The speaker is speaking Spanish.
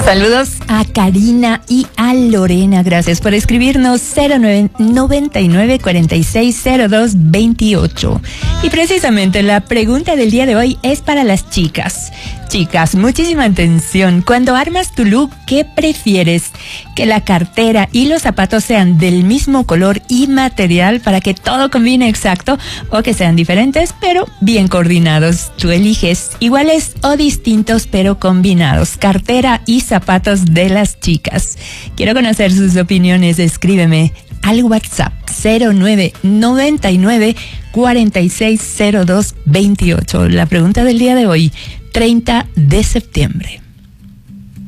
Saludos a Karina y a Lorena. Gracias por escribirnos 0999-460228. Y precisamente la pregunta del día de hoy es para las chicas. Chicas, muchísima atención. Cuando armas tu look, ¿qué prefieres? ¿Que la cartera y los zapatos sean del mismo color y material para que todo combine exacto? ¿O que sean diferentes pero bien coordinados? Tú eliges iguales o distintos pero combinados. Cartera y zapatos de las chicas. Quiero conocer sus opiniones. Escríbeme al WhatsApp 0999-460228. La pregunta del día de hoy, 30 de septiembre.